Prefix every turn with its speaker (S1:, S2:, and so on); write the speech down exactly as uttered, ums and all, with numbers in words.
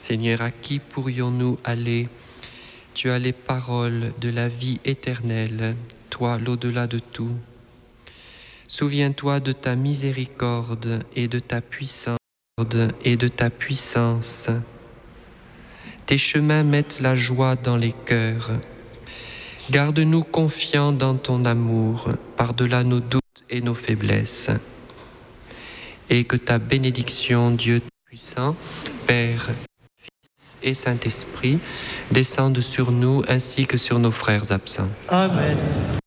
S1: Seigneur, à qui pourrions-nous aller? Tu as les paroles de la vie éternelle, toi l'au-delà de tout. Souviens-toi de ta miséricorde et de ta puissance et de ta puissance. Tes chemins mettent la joie dans les cœurs. Garde-nous confiants dans ton amour, par-delà nos doutes et nos faiblesses. Et que ta bénédiction, Dieu puissant, Père, Fils et Saint-Esprit, descende sur nous ainsi que sur nos frères absents.
S2: Amen.